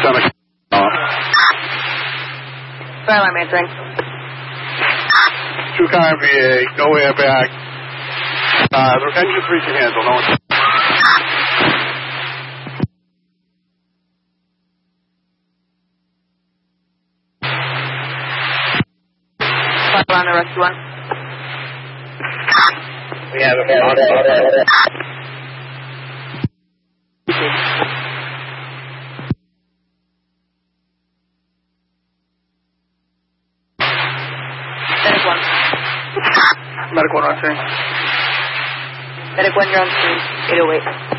Center. Fire alarm answering. 2-car MVA, no airbag. The engine 3 can handle, no one. Fire alarm to rescue 1. We have a order. Medic 1. Medic 1 on scene. Medic 1, you're on scene. 808.